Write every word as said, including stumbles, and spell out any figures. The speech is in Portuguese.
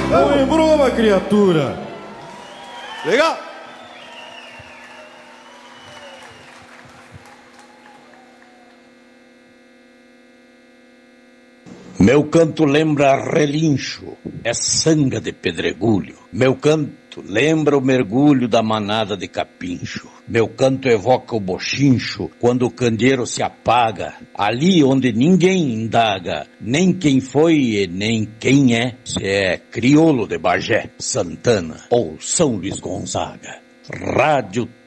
Não embroma, criatura. Legal. Meu canto lembra relincho, é sanga de pedregulho. Meu canto lembra o mergulho da manada de capincho. Meu canto evoca o bochincho quando o candeeiro se apaga, ali onde ninguém indaga, nem quem foi e nem quem é, se é crioulo de Bagé, Santana ou São Luís Gonzaga. Rádio